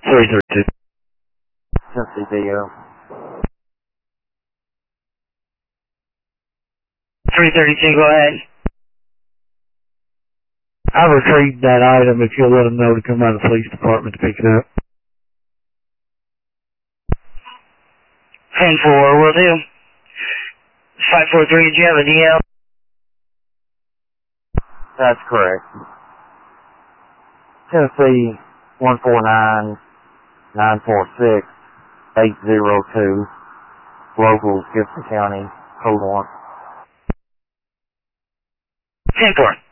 332. Tennessee DO. 332, go ahead. I retrieved that item if you'll let them know to come by the police department to pick it up. 10-4, will do. 543, did you have a DL? That's correct. Tennessee 149-946-802. Local, Gibson County, code 1. 10-4.